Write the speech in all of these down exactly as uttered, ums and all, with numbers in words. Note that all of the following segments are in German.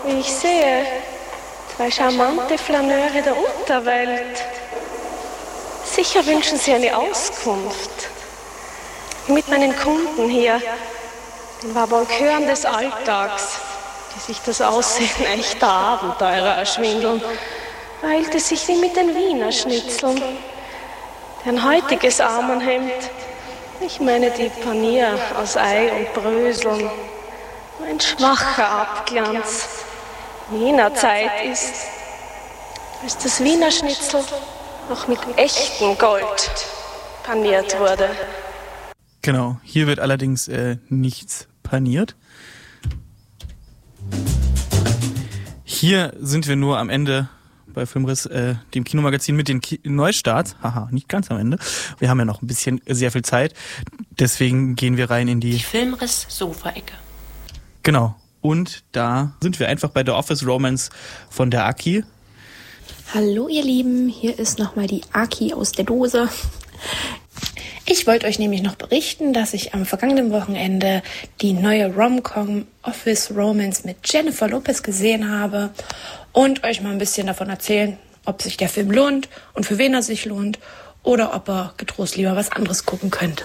wie ich sehe. Zwei charmante Flaneure der Unterwelt. Sicher wünschen sie eine Auskunft. Mit meinen Kunden hier, den Vabonkeuren des Alltags, die sich das Aussehen echter Abenteurer erschwindeln, verhält es sich wie mit den Wiener Schnitzeln. Deren heutiges Armenhemd, ich meine die Panier aus Ei und Bröseln, nur ein schwacher Abglanz jener Zeit ist, als das Wiener Schnitzel noch mit echtem Gold paniert wurde. Genau, hier wird allerdings äh, nichts paniert. Hier sind wir nur am Ende bei Filmriss, äh, dem Kinomagazin mit den Ki- Neustarts. Haha, nicht ganz am Ende. Wir haben ja noch ein bisschen, sehr viel Zeit. Deswegen gehen wir rein in die... Die Filmriss-Sofa-Ecke. Genau. Und da sind wir einfach bei der Office Romance von der Aki. Hallo ihr Lieben, hier ist nochmal die Aki aus der Dose. Ich wollte euch nämlich noch berichten, dass ich am vergangenen Wochenende die neue Rom-Com Office Romance mit Jennifer Lopez gesehen habe und euch mal ein bisschen davon erzählen, ob sich der Film lohnt und für wen er sich lohnt oder ob ihr getrost lieber was anderes gucken könnt.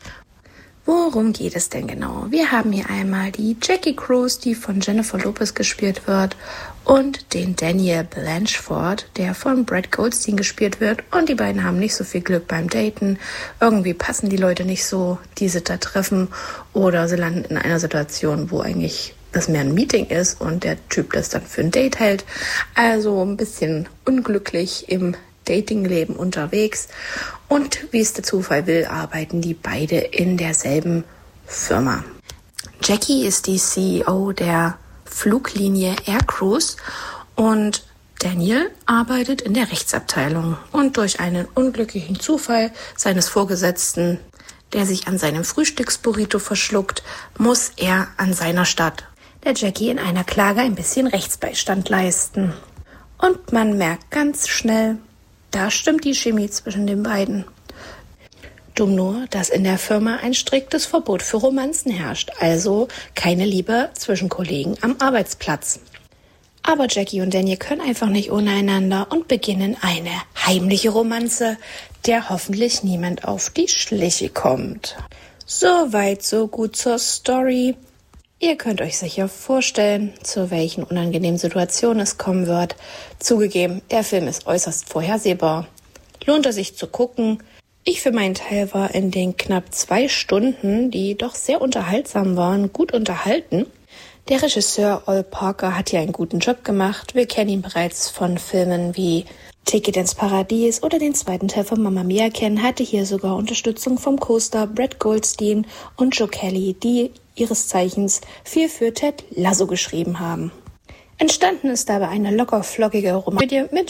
Worum geht es denn genau? Wir haben hier einmal die Jackie Cruz, die von Jennifer Lopez gespielt wird, und den Daniel Blanchford, der von Brad Goldstein gespielt wird. Und die beiden haben nicht so viel Glück beim Daten. Irgendwie passen die Leute nicht so, die sie da treffen. Oder sie landen in einer Situation, wo eigentlich das mehr ein Meeting ist und der Typ das dann für ein Date hält. Also ein bisschen unglücklich im Datingleben unterwegs. Und wie es der Zufall will, arbeiten die beide in derselben Firma. Jackie ist die C E O der Fluglinie Air Cruise und Daniel arbeitet in der Rechtsabteilung. Und durch einen unglücklichen Zufall seines Vorgesetzten, der sich an seinem Frühstücksburrito verschluckt, muss er an seiner Stadt der Jackie in einer Klage ein bisschen Rechtsbeistand leisten. Und man merkt ganz schnell, da stimmt die Chemie zwischen den beiden. Dumm nur, dass in der Firma ein striktes Verbot für Romanzen herrscht, also keine Liebe zwischen Kollegen am Arbeitsplatz. Aber Jackie und Daniel können einfach nicht ohne einander und beginnen eine heimliche Romanze, der hoffentlich niemand auf die Schliche kommt. So weit, so gut zur Story. Ihr könnt euch sicher vorstellen, zu welchen unangenehmen Situationen es kommen wird. Zugegeben, der Film ist äußerst vorhersehbar. Lohnt es sich zu gucken? Ich für meinen Teil war in den knapp zwei Stunden, die doch sehr unterhaltsam waren, gut unterhalten. Der Regisseur Ol Parker hat hier einen guten Job gemacht. Wir kennen ihn bereits von Filmen wie Ticket ins Paradies oder den zweiten Teil von Mamma Mia kennen, hatte hier sogar Unterstützung vom Co-Star Brad Goldstein und Joe Kelly, die ihres Zeichens viel für Ted Lasso geschrieben haben. Entstanden ist dabei eine locker flockige Romanze mit